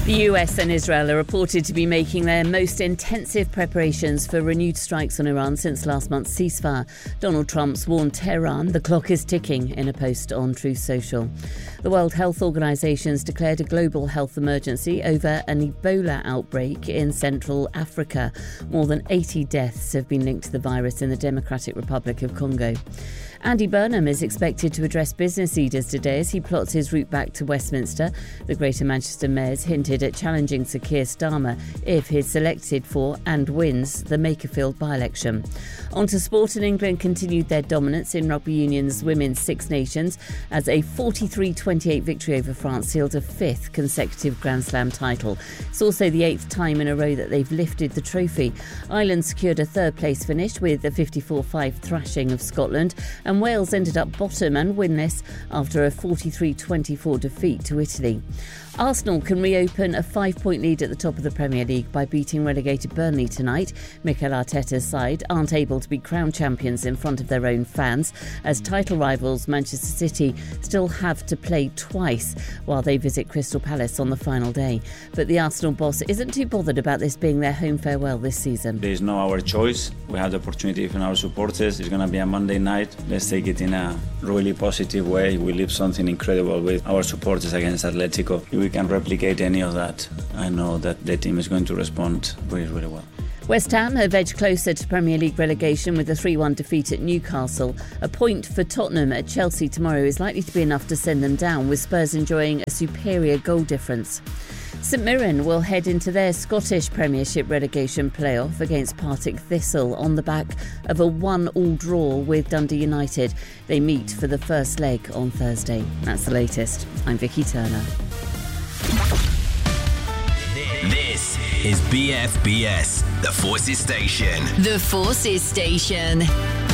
The US and Israel are reported to be making their most intensive preparations for renewed strikes on Iran since last month's ceasefire. Donald Trump's warned Tehran the clock is ticking in a post on Truth Social. The World Health Organization's declared a global health emergency over an Ebola outbreak in Central Africa. More than 80 deaths have been linked to the virus in the Democratic Republic of Congo. Andy Burnham is expected to address business leaders today as he plots his route back to Westminster. The Greater Manchester Mayor's hinted at challenging Sir Keir Starmer if he's selected for and wins the Makerfield by-election. On to sport, and England continued their dominance in Rugby Union's Women's Six Nations as a 43-28 victory over France sealed a fifth consecutive Grand Slam title. It's also the eighth time in a row that they've lifted the trophy. Ireland secured a third-place finish with a 54-5 thrashing of Scotland, and Wales ended up bottom and winless after a 43-24 defeat to Italy. Arsenal can reopen a 5-point lead at the top of the Premier League by beating relegated Burnley tonight. Mikel Arteta's side aren't able to be crowned champions in front of their own fans, as title rivals Manchester City still have to play twice while they visit Crystal Palace on the final day. But the Arsenal boss isn't too bothered about this being their home farewell this season. There is no our choice. We have the opportunity from our supporters. It's going to be a Monday night. Let's take it in a really positive way. We leave something incredible with our supporters against Atletico. If we can replicate any of that, I know that the team is going to respond really, really well. West Ham have edged closer to Premier League relegation with a 3-1 defeat at Newcastle. A point for Tottenham at Chelsea tomorrow is likely to be enough to send them down, with Spurs enjoying a superior goal difference. St Mirren will head into their Scottish Premiership relegation playoff against Partick Thistle on the back of a 1-1 draw with Dundee United. They meet for the first leg on Thursday. That's the latest. I'm Vicky Turner. This is BFBS, the Forces Station. The Forces Station.